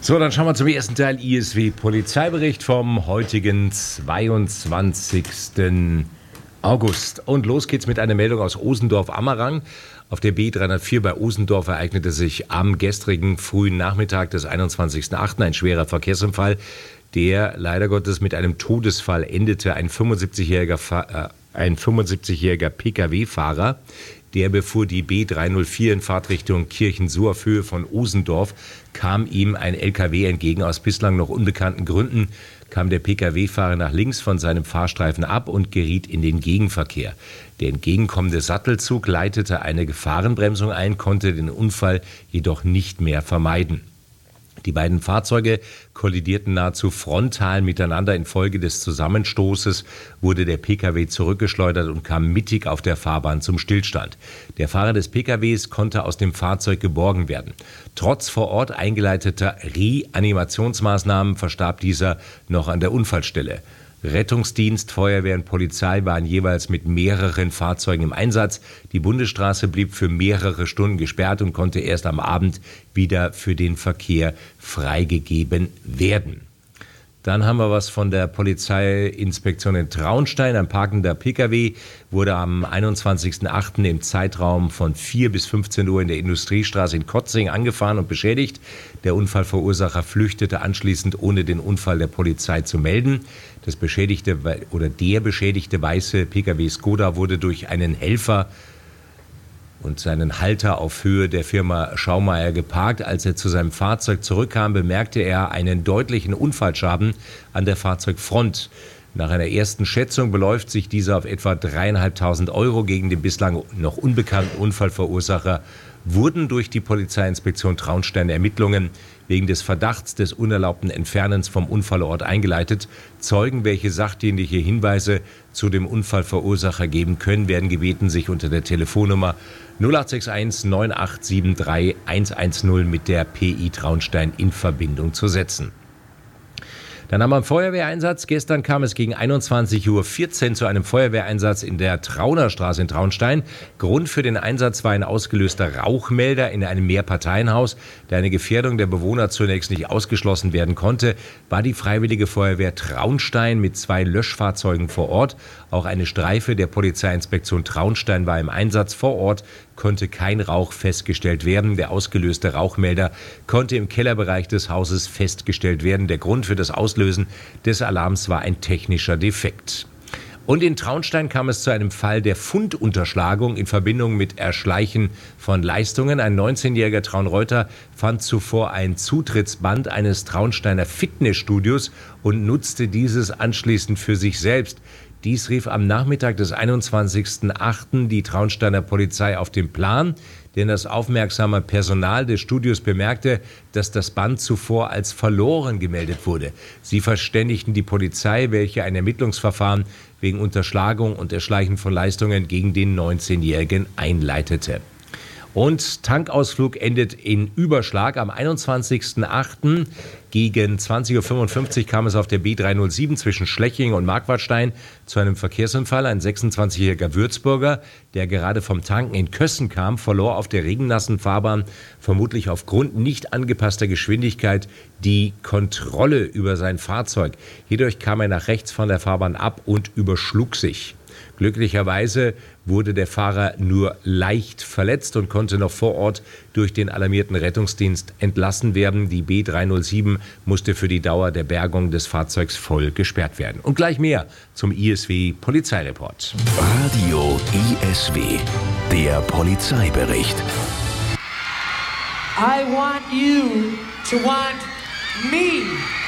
So, dann schauen wir zum ersten Teil ISW-Polizeibericht vom heutigen 22. August. Und los geht's mit einer Meldung aus Osendorf-Ammerang. Auf der B304 bei Osendorf ereignete sich am gestrigen frühen Nachmittag des 21.08. ein schwerer Verkehrsunfall, der leider Gottes mit einem Todesfall endete. Ein 75-jähriger Pkw-Fahrer, der befuhr die B304 in Fahrtrichtung Kirchen-Suhrf-Höhe von Osendorf, kam ihm ein LKW entgegen. Aus bislang noch unbekannten Gründen kam der Pkw-Fahrer nach links von seinem Fahrstreifen ab und geriet in den Gegenverkehr. Der entgegenkommende Sattelzug leitete eine Gefahrenbremsung ein, konnte den Unfall jedoch nicht mehr vermeiden. Die beiden Fahrzeuge kollidierten nahezu frontal miteinander. Infolge des Zusammenstoßes wurde der Pkw zurückgeschleudert und kam mittig auf der Fahrbahn zum Stillstand. Der Fahrer des Pkws konnte aus dem Fahrzeug geborgen werden. Trotz vor Ort eingeleiteter Reanimationsmaßnahmen verstarb dieser noch an der Unfallstelle. Rettungsdienst, Feuerwehr und Polizei waren jeweils mit mehreren Fahrzeugen im Einsatz. Die Bundesstraße blieb für mehrere Stunden gesperrt und konnte erst am Abend wieder für den Verkehr freigegeben werden. Dann haben wir was von der Polizeiinspektion in Traunstein. Ein parkender Pkw wurde am 21.08. im Zeitraum von 4 bis 15 Uhr in der Industriestraße in Kotzing angefahren und beschädigt. Der Unfallverursacher flüchtete anschließend, ohne den Unfall der Polizei zu melden. Der beschädigte weiße Pkw Skoda wurde durch einen Helfer und seinen Halter auf Höhe der Firma Schaumeier geparkt. Als er zu seinem Fahrzeug zurückkam, bemerkte er einen deutlichen Unfallschaden an der Fahrzeugfront. Nach einer ersten Schätzung beläuft sich dieser auf etwa 3.500 € gegen den bislang noch unbekannten Unfallverursacher. Wurden durch die Polizeiinspektion Traunstein Ermittlungen wegen des Verdachts des unerlaubten Entfernens vom Unfallort eingeleitet. Zeugen, welche sachdienliche Hinweise zu dem Unfallverursacher geben können, werden gebeten, sich unter der Telefonnummer 0861 9873 110 mit der PI Traunstein in Verbindung zu setzen. Dann haben wir einen Feuerwehreinsatz. Gestern kam es gegen 21.14 Uhr zu einem Feuerwehreinsatz in der Traunerstraße in Traunstein. Grund für den Einsatz war ein ausgelöster Rauchmelder in einem Mehrparteienhaus. Da eine Gefährdung der Bewohner zunächst nicht ausgeschlossen werden konnte, war die Freiwillige Feuerwehr Traunstein mit 2 Löschfahrzeugen vor Ort. Auch eine Streife der Polizeiinspektion Traunstein war im Einsatz. Vor Ort konnte kein Rauch festgestellt werden. Der ausgelöste Rauchmelder konnte im Kellerbereich des Hauses festgestellt werden. Der Grund für das Auslösen des Alarms war ein technischer Defekt. Und in Traunstein kam es zu einem Fall der Fundunterschlagung in Verbindung mit Erschleichen von Leistungen. Ein 19-jähriger Traunreuter fand zuvor ein Zutrittsband eines Traunsteiner Fitnessstudios und nutzte dieses anschließend für sich selbst. Dies rief am Nachmittag des 21.08. die Traunsteiner Polizei auf den Plan, denn das aufmerksame Personal des Studios bemerkte, dass das Band zuvor als verloren gemeldet wurde. Sie verständigten die Polizei, welche ein Ermittlungsverfahren wegen Unterschlagung und Erschleichen von Leistungen gegen den 19-Jährigen einleitete. Und Tankausflug endet in Überschlag. Am 21.08. gegen 20.55 Uhr kam es auf der B307 zwischen Schleching und Marquardstein zu einem Verkehrsunfall. Ein 26-jähriger Würzburger, der gerade vom Tanken in Kössen kam, verlor auf der regennassen Fahrbahn, vermutlich aufgrund nicht angepasster Geschwindigkeit, die Kontrolle über sein Fahrzeug. Hierdurch kam er nach rechts von der Fahrbahn ab und überschlug sich. Glücklicherweise wurde der Fahrer nur leicht verletzt und konnte noch vor Ort durch den alarmierten Rettungsdienst entlassen werden. Die B307 musste für die Dauer der Bergung des Fahrzeugs voll gesperrt werden. Und gleich mehr zum ISW Polizeireport. Radio ISW, der Polizeibericht. I want you to want me.